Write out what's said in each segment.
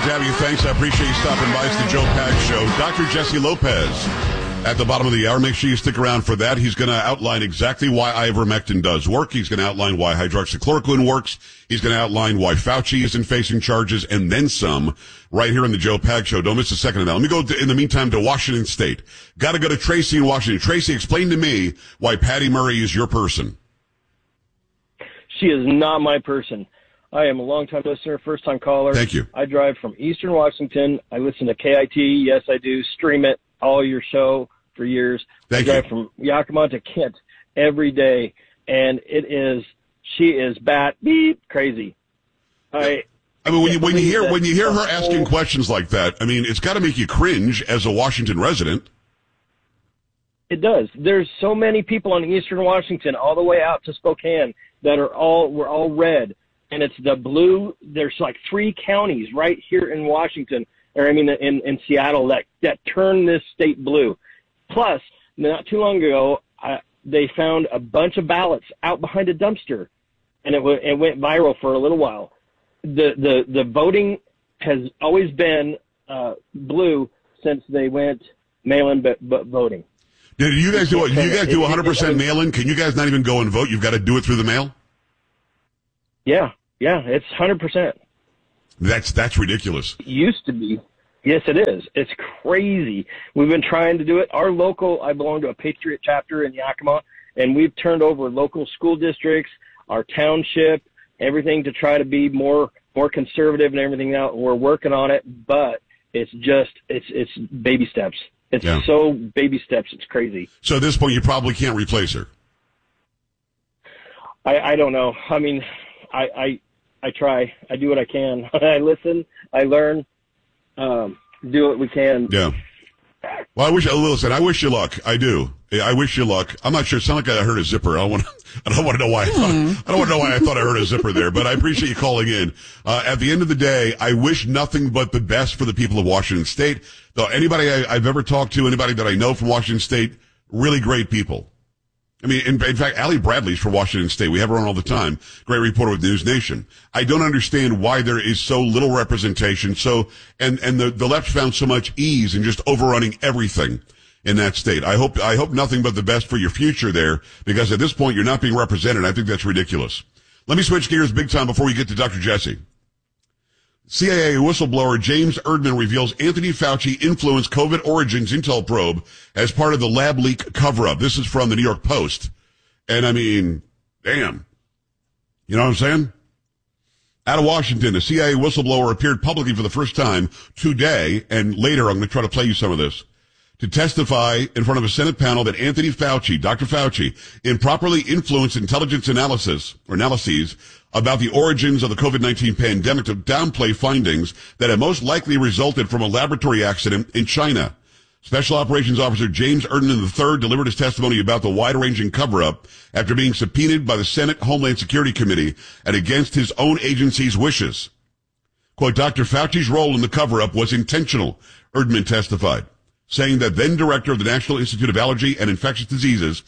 great to have you. Thanks. I appreciate you stopping by. It's the Joe Pags Show. Dr. Jesse Lopez at the bottom of the hour. Make sure you stick around for that. He's going to outline exactly why ivermectin does work. He's going to outline why hydroxychloroquine works. He's going to outline why Fauci isn't facing charges and then some right here on the Joe Pags Show. Don't miss a second of that. Let me go, in the meantime, to Washington State. Got to go to Tracy in Washington. Tracy, explain to me why Patty Murray is your person. She is not my person. I am a long-time listener, first-time caller. Thank you. I drive from Eastern Washington. I listen to KIT. Yes, I do. Stream it, all your show for years. Thank I drive you. from Yakima to Kent every day, and she is bat beep crazy. I mean, when you hear her asking questions like that, I mean, it's got to make you cringe as a Washington resident. It does. There's so many people in Eastern Washington, all the way out to Spokane, that we're all red, and it's the blue. There's like 3 counties right here in Washington, or I mean in Seattle, that turn this state blue. Plus, not too long ago, they found a bunch of ballots out behind a dumpster, and it went viral for a little while. The voting has always been blue since they went mail-in voting. Did you guys do 100% mail-in? Can you guys not even go and vote? You've got to do it through the mail? Yeah, it's 100%. That's ridiculous. It used to be. Yes, it is. It's crazy. We've been trying to do it. I belong to a Patriot chapter in Yakima, and we've turned over local school districts, our township, everything to try to be more conservative and everything else. We're working on it, but it's baby steps. It's so baby steps. It's crazy. So at this point, you probably can't replace her. I don't know. I mean, I try. I do what I can. I listen. I learn. Do what we can. Yeah. Well, I wish you luck. I do. I wish you luck. I'm not sure. It sounded like I heard a zipper. I don't want to know why. I don't want to know why I thought I heard a zipper there. But I appreciate you calling in. At the end of the day, I wish nothing but the best for the people of Washington State. Though anybody I've ever talked to, anybody that I know from Washington State, really great people. I mean, in fact, Allie Bradley's from Washington State. We have her on all the time. Great reporter with News Nation. I don't understand why there is so little representation. And the left found so much ease in just overrunning everything in that state. I hope nothing but the best for your future there, because at this point you're not being represented. I think that's ridiculous. Let me switch gears big time before we get to Dr. Jesse. CIA whistleblower James Erdman reveals Anthony Fauci influenced COVID origins intel probe as part of the lab leak cover-up. This is from the New York Post. And I mean, damn. You know what I'm saying? Out of Washington, a CIA whistleblower appeared publicly for the first time today, and later I'm going to try to play you some of this, to testify in front of a Senate panel that Anthony Fauci, Dr. Fauci, improperly influenced intelligence analyses about the origins of the COVID-19 pandemic to downplay findings that had most likely resulted from a laboratory accident in China. Special Operations Officer James Erdman III delivered his testimony about the wide-ranging cover-up after being subpoenaed by the Senate Homeland Security Committee and against his own agency's wishes. Quote, Dr. Fauci's role in the cover-up was intentional, Erdman testified, saying that then director of the National Institute of Allergy and Infectious Diseases,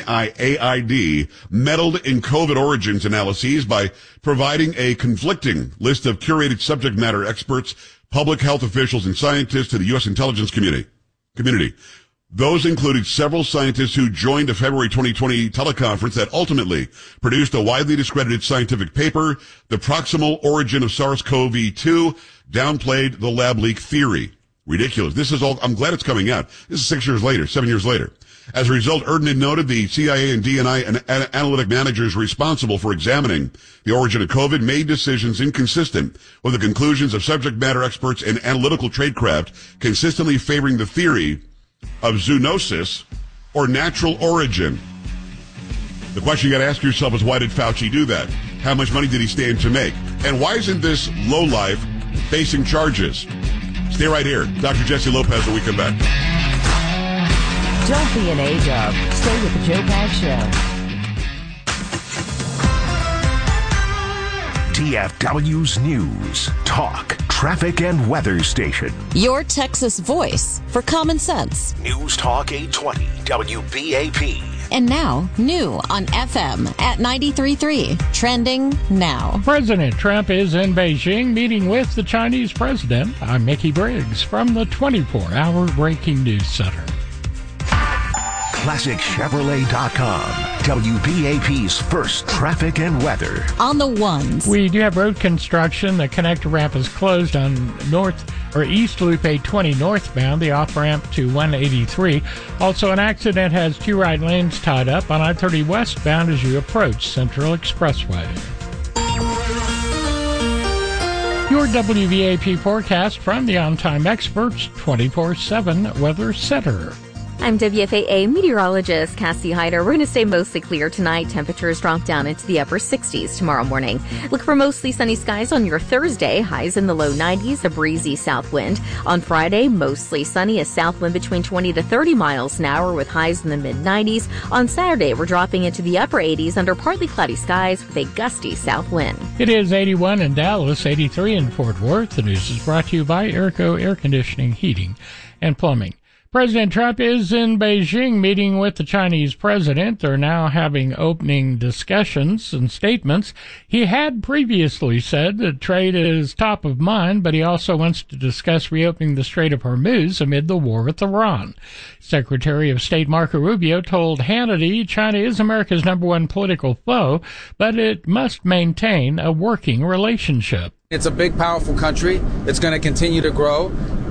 NIAID, meddled in COVID origins analyses by providing a conflicting list of curated subject matter experts, public health officials, and scientists to the U.S. intelligence community. Those included several scientists who joined a February 2020 teleconference that ultimately produced a widely discredited scientific paper. The proximal origin of SARS-CoV-2 downplayed the lab leak theory. Ridiculous. This is all, I'm glad it's coming out. This is 7 years later. As a result, Erdman noted the CIA and DNI and analytic managers responsible for examining the origin of COVID made decisions inconsistent with the conclusions of subject matter experts and analytical tradecraft, consistently favoring the theory of zoonosis or natural origin. The question you got to ask yourself is, why did Fauci do that? How much money did he stand to make? And why isn't this lowlife facing charges? Stay right here. Dr. Jesse Lopez when we come back. Don't be an A-dub. Stay with the Joe Pags Show. DFW's News, Talk, Traffic, and Weather Station. Your Texas voice for common sense. News Talk 820 WBAP. And now, new on FM at 93.3. Trending now. President Trump is in Beijing meeting with the Chinese president. I'm Mickey Briggs from the 24-hour Breaking News Center. ClassicChevrolet.com. WBAP's first traffic and weather. On the ones. We do have road construction. The connector ramp is closed on East Loop 820 northbound, the off-ramp to 183. Also, an accident has 2 right lanes tied up on I-30 westbound as you approach Central Expressway. Your WBAP forecast from the On-Time Experts 24/7 Weather Center. I'm WFAA meteorologist Cassie Hyder. We're going to stay mostly clear tonight. Temperatures drop down into the upper 60s tomorrow morning. Look for mostly sunny skies on your Thursday. Highs in the low 90s, a breezy south wind. On Friday, mostly sunny, a south wind between 20 to 30 miles an hour with highs in the mid-90s. On Saturday, we're dropping into the upper 80s under partly cloudy skies with a gusty south wind. It is 81 in Dallas, 83 in Fort Worth. The news is brought to you by Airco Air Conditioning, Heating, and Plumbing. President Trump is in Beijing meeting with the Chinese president. They're now having opening discussions and statements. He had previously said that trade is top of mind, but he also wants to discuss reopening the Strait of Hormuz amid the war with Iran. Secretary of State Marco Rubio told Hannity China is America's #1 political foe, but it must maintain a working relationship. It's a big, powerful country. It's going to continue to grow.